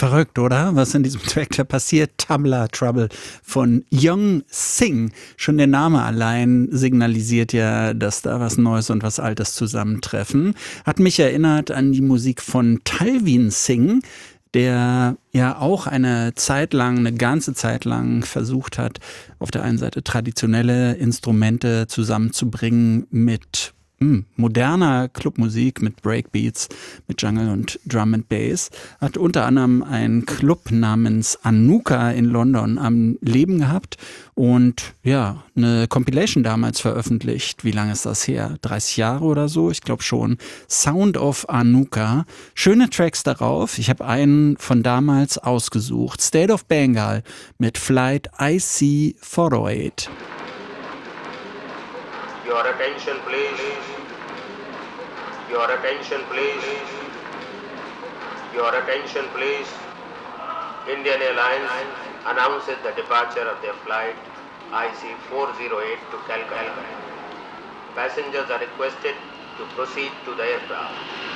Verrückt, oder? Was in diesem Track da passiert? Tumblr Trouble von Young Sing. Schon der Name allein signalisiert ja, dass da was Neues und was Altes zusammentreffen. Hat mich erinnert an die Musik von Talvin Singh, der ja auch eine ganze Zeit lang versucht hat, auf der einen Seite traditionelle Instrumente zusammenzubringen mit moderner Clubmusik, mit Breakbeats, mit Jungle und Drum and Bass. Hat unter anderem einen Club namens Anuka in London am Leben gehabt und ja, eine Compilation damals veröffentlicht. Wie lange ist das her? 30 Jahre oder so? Ich glaube schon. Sound of Anuka. Schöne Tracks darauf. Ich habe einen von damals ausgesucht. State of Bengal mit Flight IC408. Your attention please. Your attention please. Your attention please. Indian Airlines announces the departure of their flight IC408 to Calcutta. Passengers are requested to proceed to the aircraft.